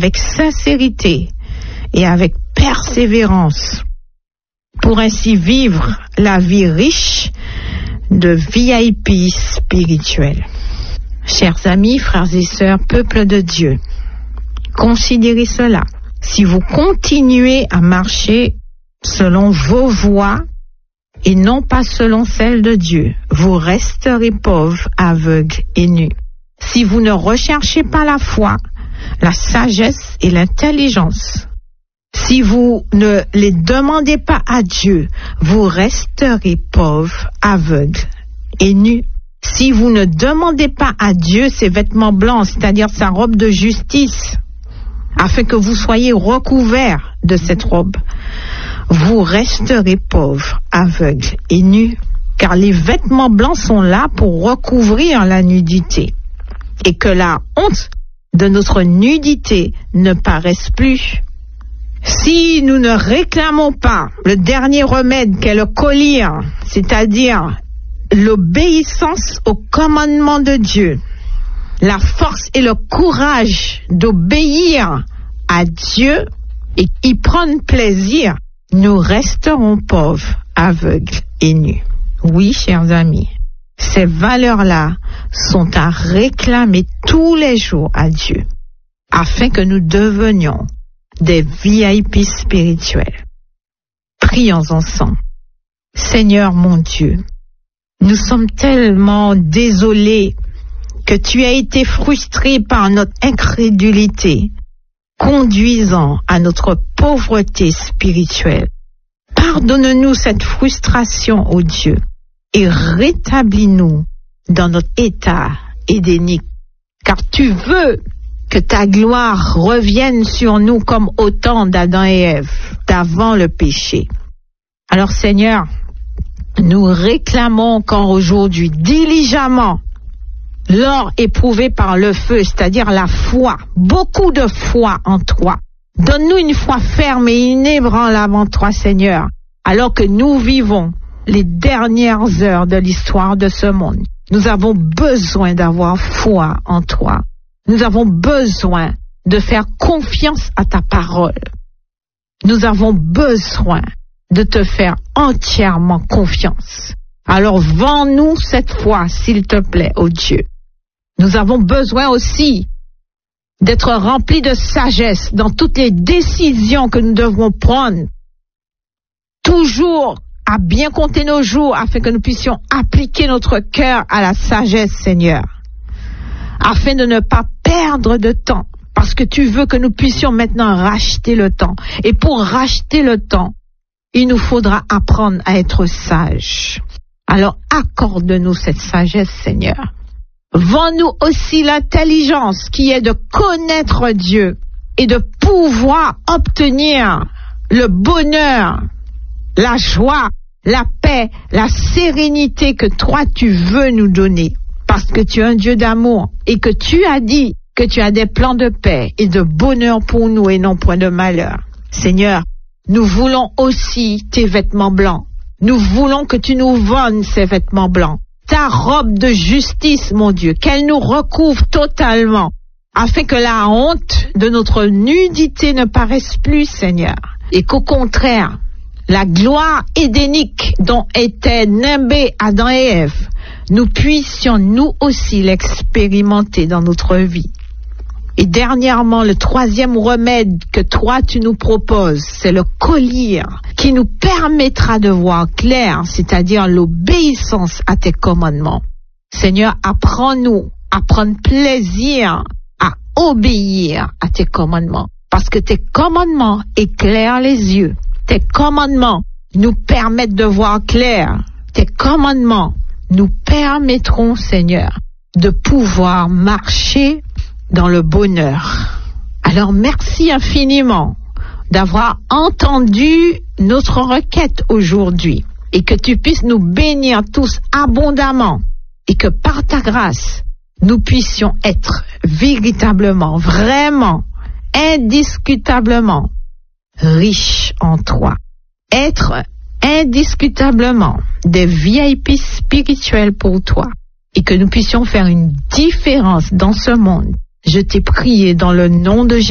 avec sincérité et avec persévérance, pour ainsi vivre la vie riche de VIP spirituel. Chers amis, frères et sœurs, peuple de Dieu, considérez cela. Si vous continuez à marcher selon vos voies et non pas selon celles de Dieu, vous resterez pauvres, aveugles et nus. Si vous ne recherchez pas la foi, la sagesse et l'intelligence, si vous ne les demandez pas à Dieu, vous resterez pauvres, aveugles et nus. Si vous ne demandez pas à Dieu ses vêtements blancs, c'est-à-dire sa robe de justice, afin que vous soyez recouverts de cette robe, vous resterez pauvres, aveugles et nus, car les vêtements blancs sont là pour recouvrir la nudité, et que la honte de notre nudité ne paraisse plus. Si nous ne réclamons pas le dernier remède qu'est le collier, c'est-à-dire l'obéissance au commandement de Dieu, la force et le courage d'obéir à Dieu et y prendre plaisir, nous resterons pauvres, aveugles et nus. Oui, chers amis, ces valeurs-là sont à réclamer tous les jours à Dieu, afin que nous devenions des VIP spirituels. Prions ensemble. Seigneur mon Dieu, nous sommes tellement désolés que tu as été frustré par notre incrédulité, conduisant à notre pauvreté spirituelle. Pardonne-nous cette frustration, ô Dieu, et rétablis-nous dans notre état édénique, car tu veux que ta gloire revienne sur nous comme au temps d'Adam et Ève, d'avant le péché. Alors Seigneur, nous réclamons encore aujourd'hui diligemment l'or éprouvé par le feu, c'est-à-dire la foi, beaucoup de foi en toi. Donne-nous une foi ferme et inébranlable en toi, Seigneur, alors que nous vivons les dernières heures de l'histoire de ce monde. Nous avons besoin d'avoir foi en toi. Nous avons besoin de faire confiance à ta parole. Nous avons besoin de te faire entièrement confiance. Alors vends-nous cette foi, s'il te plaît, ô Dieu. Nous avons besoin aussi d'être remplis de sagesse dans toutes les décisions que nous devons prendre, toujours à bien compter nos jours, afin que nous puissions appliquer notre cœur à la sagesse, Seigneur, afin de ne pas perdre de temps, parce que tu veux que nous puissions maintenant racheter le temps. Et pour racheter le temps, il nous faudra apprendre à être sages. Alors accorde-nous cette sagesse, Seigneur. Vends-nous aussi l'intelligence qui est de connaître Dieu et de pouvoir obtenir le bonheur, la joie, la paix, la sérénité que toi tu veux nous donner. Parce que tu es un Dieu d'amour et que tu as dit que tu as des plans de paix et de bonheur pour nous et non point de malheur. Seigneur, nous voulons aussi tes vêtements blancs. Nous voulons que tu nous vendes ces vêtements blancs. Ta robe de justice, mon Dieu, qu'elle nous recouvre totalement, afin que la honte de notre nudité ne paraisse plus, Seigneur, et qu'au contraire, la gloire édénique dont étaient nimbés Adam et Ève, nous puissions nous aussi l'expérimenter dans notre vie. Et dernièrement, le troisième remède que toi tu nous proposes, c'est le collier qui nous permettra de voir clair, c'est-à-dire l'obéissance à tes commandements. Seigneur, apprends-nous à prendre plaisir à obéir à tes commandements, parce que tes commandements éclairent les yeux. Tes commandements nous permettent de voir clair. Tes commandements nous permettront, Seigneur, de pouvoir marcher dans le bonheur. Alors merci infiniment d'avoir entendu notre requête aujourd'hui et que tu puisses nous bénir tous abondamment et que par ta grâce, nous puissions être véritablement, vraiment, indiscutablement riches en toi. Être indiscutablement des VIP spirituels pour toi et que nous puissions faire une différence dans ce monde. Je t'ai prié dans le nom de Jésus.